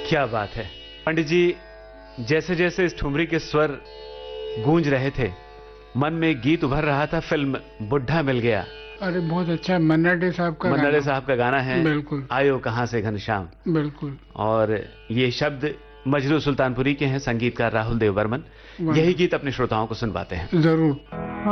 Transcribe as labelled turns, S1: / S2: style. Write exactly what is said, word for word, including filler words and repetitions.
S1: क्या बात है पंडित जी, जैसे जैसे इस ठुमरी के स्वर गूंज रहे थे, मन में गीत उभर रहा था, फिल्म बुढ़ा मिल गया।
S2: अरे बहुत अच्छा, मन्ना डे साहब का
S1: मन्ना डे
S2: गाना।
S1: साहब का गाना है,
S2: बिल्कुल
S1: आयो कहां से घनश्याम।
S2: बिल्कुल।
S1: और ये शब्द मजरू सुल्तानपुरी के हैं, संगीतकार राहुल देव बर्मन।
S2: वाह।
S1: यही गीत अपने श्रोताओं को सुनवाते हैं।
S2: जरूर।